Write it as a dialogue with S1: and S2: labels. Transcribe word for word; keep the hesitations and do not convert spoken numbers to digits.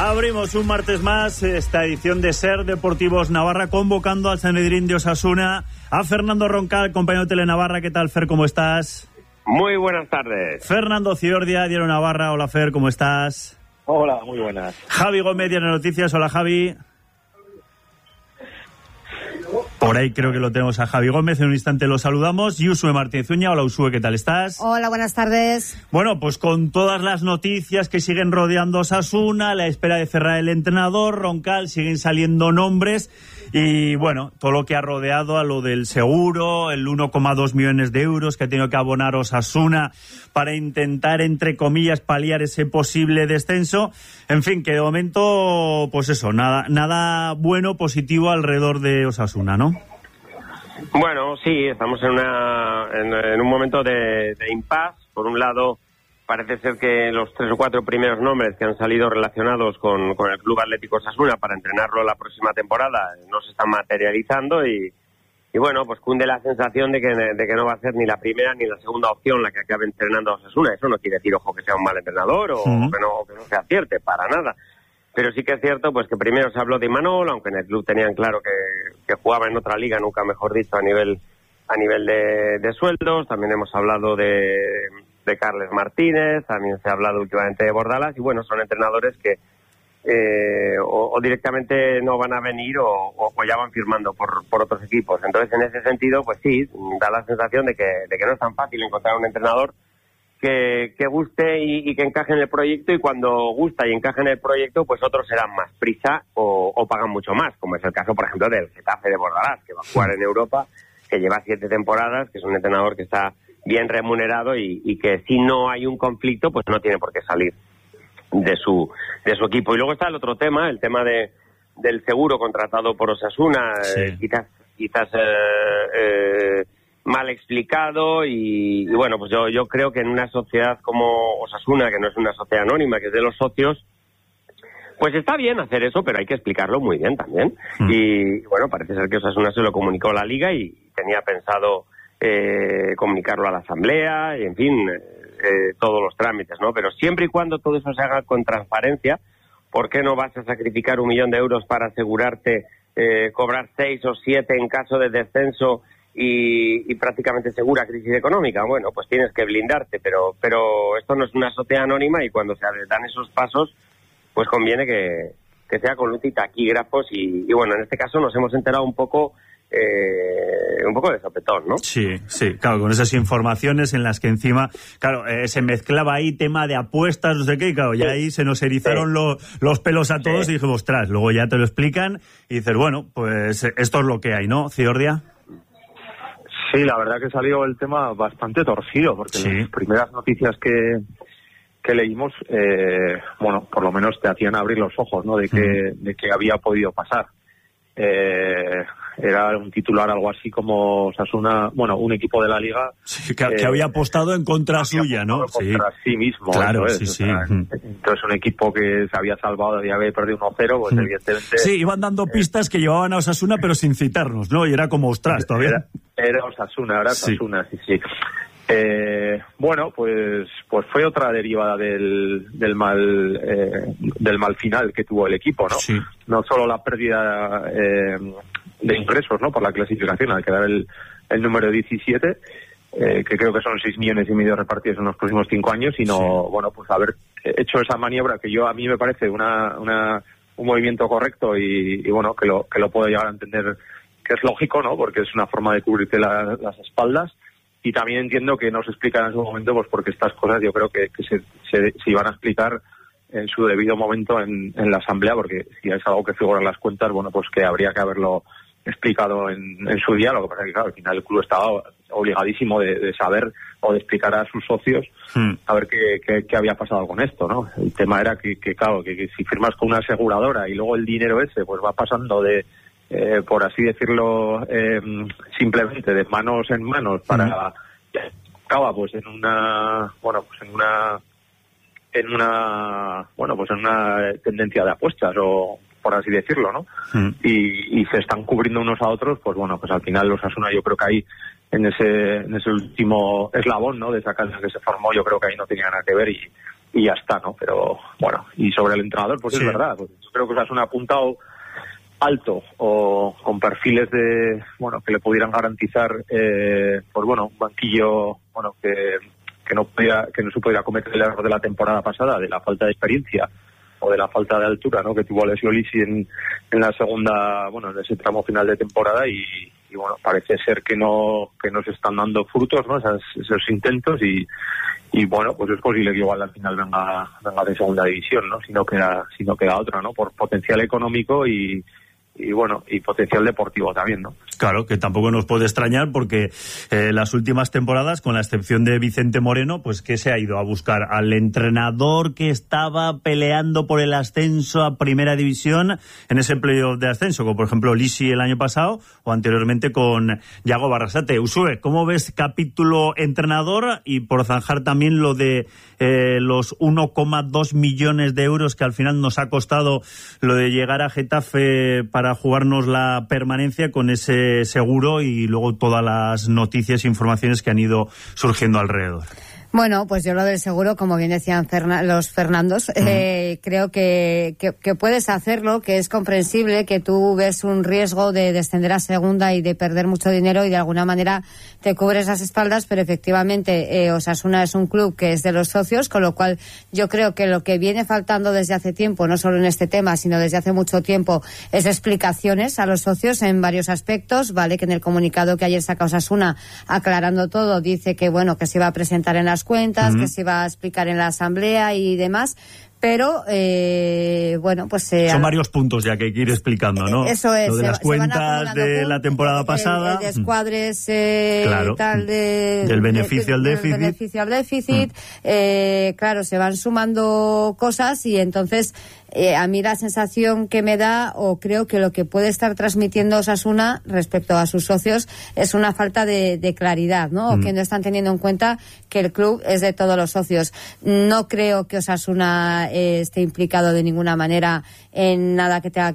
S1: Abrimos un martes más esta edición de Ser Deportivos Navarra, convocando al Sanedrín de Osasuna, a Fernando Roncal, compañero de Telenavarra. ¿Qué tal, Fer? ¿Cómo estás?
S2: Muy buenas tardes.
S1: Fernando Ciordia, Diario Navarra. Hola, Fer, ¿cómo estás?
S3: Hola, muy buenas.
S1: Javi Gómez, Diario Noticias. Hola, Javi. Por ahí creo que lo tenemos a Javi Gómez. En un instante lo saludamos. Y Usue Martínez Uña. Hola, Usue, ¿qué tal estás?
S4: Hola, buenas tardes.
S1: Bueno, pues con todas las noticias que siguen rodeando Osasuna, la espera de cerrar el entrenador, Roncal, siguen saliendo nombres. Y bueno, todo lo que ha rodeado a lo del seguro, el uno coma dos millones de euros que ha tenido que abonar Osasuna para intentar, entre comillas, paliar ese posible descenso. En fin, que de momento, pues eso, nada, nada bueno, positivo alrededor de Osasuna, ¿no?
S2: Bueno, sí, estamos en, una, en, en un momento de, de impasse. Por un lado, parece ser que los tres o cuatro primeros nombres que han salido relacionados con, con el Club Atlético Osasuna para entrenarlo la próxima temporada no se están materializando y, y bueno, pues cunde la sensación de que, de que no va a ser ni la primera ni la segunda opción la que acabe entrenando a Osasuna. Eso no quiere decir, ojo, que sea un mal entrenador o, uh-huh. que, no, o que no se acierte, para nada. Pero sí que es cierto pues que primero se habló de Imanol, aunque en el club tenían claro que, que jugaba en otra liga, nunca mejor dicho, a nivel a nivel de, de sueldos. También hemos hablado de, de Carles Martínez, también se ha hablado últimamente de Bordalás, y bueno, son entrenadores que eh, o, o directamente no van a venir o, o, o ya van firmando por, por otros equipos. Entonces, en ese sentido, pues sí, da la sensación de que, de que no es tan fácil encontrar un entrenador Que, que guste y, y que encaje en el proyecto, y cuando gusta y encaje en el proyecto, pues otros serán más prisa o, o pagan mucho más, como es el caso, por ejemplo, del Getafe de Bordalás, que va a jugar en Europa, que lleva siete temporadas, que es un entrenador que está bien remunerado y, y que si no hay un conflicto, pues no tiene por qué salir de su de su equipo. Y luego está el otro tema, el tema de del seguro contratado por Osasuna, sí. eh, quizás quizás eh, eh, mal explicado y, y bueno, pues yo yo creo que en una sociedad como Osasuna, que no es una sociedad anónima, que es de los socios, pues está bien hacer eso, pero hay que explicarlo muy bien también. Mm. Y bueno, parece ser que Osasuna se lo comunicó a la Liga y tenía pensado eh, comunicarlo a la Asamblea y en fin, eh, todos los trámites, ¿no? Pero siempre y cuando todo eso se haga con transparencia, ¿por qué no vas a sacrificar un millón de euros para asegurarte eh, cobrar seis o siete en caso de descenso Y, y prácticamente segura crisis económica? Bueno, pues tienes que blindarte, pero pero esto no es una sociedad anónima y cuando se dan esos pasos, pues conviene que, que sea con luz y taquígrafos y, y bueno, en este caso nos hemos enterado un poco eh, un poco de sopetón, ¿no?
S1: Sí, sí, claro, con esas informaciones en las que encima, claro, eh, se mezclaba ahí tema de apuestas, no sé qué, y claro, ya ahí se nos erizaron sí. los, los pelos a todos sí. y dijimos, ostras, luego ya te lo explican y dices, bueno, pues esto es lo que hay, ¿no, Ciordia?
S3: Sí, la verdad que salió el tema bastante torcido, porque sí. las primeras noticias que, que leímos, eh, bueno, por lo menos te hacían abrir los ojos, ¿no? De que, mm. de que había podido pasar. Eh, era un titular algo así como Osasuna, bueno, un equipo de la Liga...
S1: Sí, que, eh, que había apostado en contra suya, ¿no?
S3: Contra sí, sí mismo.
S1: Claro,
S3: es,
S1: sí, sí.
S3: O sea, entonces un equipo que se había salvado y había perdido uno cero, pues mm. evidentemente...
S1: Sí, iban dando eh, pistas que llevaban a Osasuna, pero sin citarnos, ¿no? Y era como, ostras, todavía...
S3: Era, era Osasuna, era Osasuna, sí, sí. sí. Eh, bueno, pues pues fue otra derivada del del mal eh, del mal final que tuvo el equipo, ¿no? Sí. No solo la pérdida eh, de ingresos, ¿no? Por la clasificación al quedar el, el número diecisiete, eh, que creo que son seis millones y medio repartidos en los próximos cinco años, sino sí. bueno, pues haber hecho esa maniobra que yo a mí me parece una una un movimiento correcto y, y bueno, que lo que lo puedo llegar a entender que es lógico, ¿no? Porque es una forma de cubrirte la, las espaldas. Y también entiendo que no se explican en su momento, pues porque estas cosas yo creo que, que se, se, se iban a explicar en su debido momento en, en la Asamblea, porque si es algo que figura en las cuentas, bueno, pues que habría que haberlo explicado en, en su día. Lo que pasa es que, claro, al final el club estaba obligadísimo de, de saber o de explicar a sus socios hmm. a ver qué, qué, qué había pasado con esto, ¿no? El tema era que, que claro, que, que si firmas con una aseguradora y luego el dinero ese pues va pasando de... Eh, por así decirlo, eh, simplemente de manos en manos para acaba pues en una bueno pues en una en una bueno pues en una tendencia de apuestas o por así decirlo, ¿no? Mm. Y, y se están cubriendo unos a otros, pues bueno, pues al final los Osasuna yo creo que ahí en ese en ese último eslabón, ¿no? De esa cadena que se formó, yo creo que ahí no tenía nada que ver y y ya está, ¿no? Pero bueno, y sobre el entrenador, pues sí. Es verdad, pues yo creo que Osasuna ha apuntado alto o con perfiles de, bueno, que le pudieran garantizar, eh, pues bueno, un banquillo, bueno, que, que no pudiera, que no se pudiera cometer el error de la temporada pasada, de la falta de experiencia o de la falta de altura, ¿no? Que tuvo Alessio Lisi en, en la segunda, bueno, en ese tramo final de temporada y, y bueno, parece ser que no, que no se están dando frutos, ¿no? Esos, esos intentos y, y bueno, pues es posible que igual al final venga, venga de segunda división, ¿no? Si no queda, si no queda otra, ¿no? Por potencial económico y, y bueno, y potencial deportivo también, ¿no?
S1: Claro, que tampoco nos puede extrañar porque eh, las últimas temporadas, con la excepción de Vicente Moreno, pues que se ha ido a buscar al entrenador que estaba peleando por el ascenso a Primera División en ese playoff de ascenso, como por ejemplo Lisi el año pasado o anteriormente con Yago Barrasate. Usue, ¿cómo ves capítulo entrenador? Y por zanjar también lo de eh, los uno coma dos millones de euros que al final nos ha costado lo de llegar a Getafe para jugarnos la permanencia con ese seguro y luego todas las noticias e informaciones que han ido surgiendo alrededor.
S4: Bueno, pues yo lo del seguro, como bien decían Ferna- los Fernandos, uh-huh. eh, creo que, que, que puedes hacerlo, que es comprensible, que tú ves un riesgo de descender a segunda y de perder mucho dinero y de alguna manera te cubres las espaldas, pero efectivamente eh, Osasuna es un club que es de los socios, con lo cual yo creo que lo que viene faltando desde hace tiempo, no solo en este tema, sino desde hace mucho tiempo, es explicaciones a los socios en varios aspectos, vale, que en el comunicado que ayer saca Osasuna aclarando todo, dice que bueno, que se iba a presentar en las cuentas, uh-huh. que se iba a explicar en la asamblea y demás, pero eh, bueno, pues eh,
S1: son varios puntos ya que hay que ir explicando, ¿no?
S4: Eso es,
S1: lo de
S4: se,
S1: las cuentas de puntos, la temporada pasada,
S4: el, el descuadres eh,
S1: claro.
S4: tal de,
S1: del beneficio
S4: de,
S1: al
S4: de,
S1: déficit,
S4: del beneficio al déficit, mm. eh, claro, se van sumando cosas y entonces eh, a mí la sensación que me da, o creo que lo que puede estar transmitiendo Osasuna respecto a sus socios es una falta de, de claridad, ¿no? Mm. O que no están teniendo en cuenta que el club es de todos los socios. No creo que Osasuna eh, esté implicado de ninguna manera en nada que tenga que